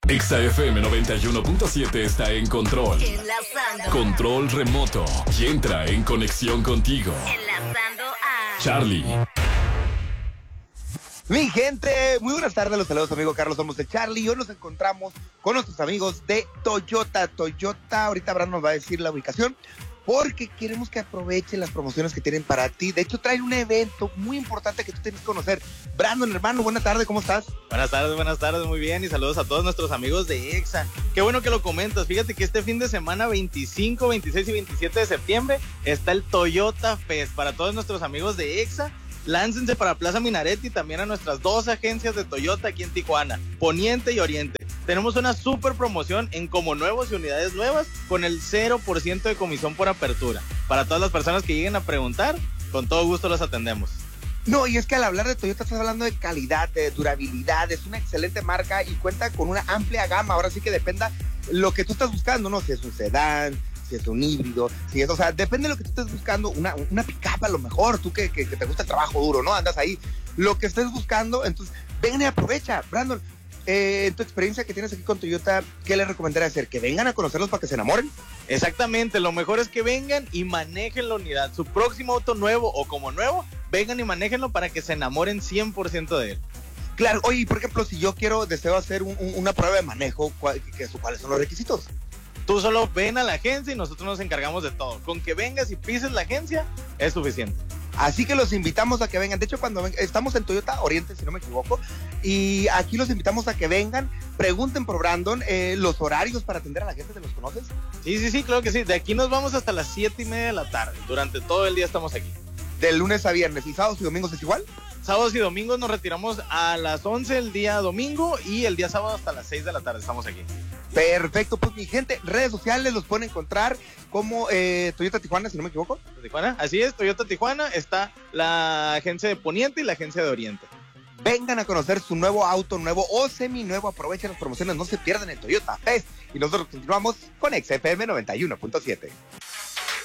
Exa FM 91.7 está en control. Enlazando. Control remoto. Y entra en conexión contigo. Enlazando a Charlie. Mi gente, muy buenas tardes, los saludos amigo Carlos, somos de Charlie y hoy nos encontramos con nuestros amigos de Toyota. Ahorita Brandon nos va a decir la ubicación porque queremos que aprovechen las promociones que tienen para ti. De hecho, traen un evento muy importante que tú tienes que conocer. Brandon, hermano, buena tarde, ¿cómo estás? Buenas tardes, muy bien, y saludos a todos nuestros amigos de Exa. Qué bueno que lo comentas, fíjate que este fin de semana 25, 26 y 27 de septiembre está el Toyota Fest para todos nuestros amigos de Exa. Láncense para Plaza Minaretti, también a nuestras dos agencias de Toyota aquí en Tijuana, Poniente y Oriente. Tenemos una super promoción en como nuevos y unidades nuevas con el 0% de comisión por apertura. Para todas las personas que lleguen a preguntar, con todo gusto los atendemos. No, y es que al hablar de Toyota estás hablando de calidad, de durabilidad, es una excelente marca y cuenta con una amplia gama. Ahora sí que dependa lo que tú estás buscando, ¿no? Si es un sedán, si es un híbrido, si es, o sea, depende de lo que tú estés buscando, una pick-up a lo mejor, tú que te gusta el trabajo duro, ¿no? Andas ahí, lo que estés buscando, entonces ven y aprovecha. Brandon, en tu experiencia que tienes aquí con Toyota, ¿qué les recomendaría hacer? ¿Que vengan a conocerlos para que se enamoren? Exactamente, lo mejor es que vengan y manejen la unidad. Su próximo auto nuevo o como nuevo, vengan y manéjenlo para que se enamoren 100% de él. Claro, oye, por ejemplo, si yo deseo hacer una prueba de manejo, ¿cuáles son los requisitos? Tú solo ven a la agencia y nosotros nos encargamos de todo. Con que vengas y pises la agencia es suficiente. Así que los invitamos a que vengan. De hecho, estamos en Toyota Oriente, si no me equivoco, y aquí los invitamos a que vengan, pregunten por Brandon, los horarios para atender a la gente, ¿te los conoces? Sí, claro que sí. De aquí nos vamos hasta las 7:30 de la tarde. Durante todo el día estamos aquí. De lunes a viernes. ¿Y sábados y domingos es igual? Sábados y domingos nos retiramos a las 11 el día domingo y el día sábado hasta las 6 de la tarde estamos aquí. Perfecto, pues mi gente, redes sociales los pueden encontrar como Toyota Tijuana, si no me equivoco. Tijuana, así es, Toyota Tijuana, está la agencia de Poniente y la agencia de Oriente. Vengan a conocer su nuevo auto nuevo o seminuevo, aprovechen las promociones, no se pierdan el Toyota Fest. Y nosotros continuamos con XFM 91.7.